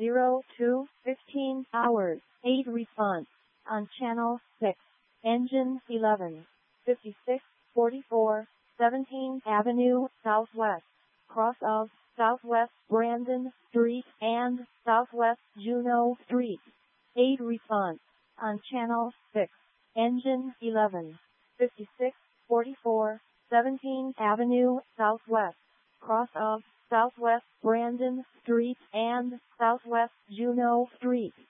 to 15 hours. 8 response on channel 6. Engine 11. 5644 17th Avenue Southwest. Cross of Southwest Brandon Street and Southwest Juneau Street. 8 response on channel 6. Engine 11. 5644 17th Avenue Southwest. Cross of Southwest Brandon Street and Southwest Juneau Street.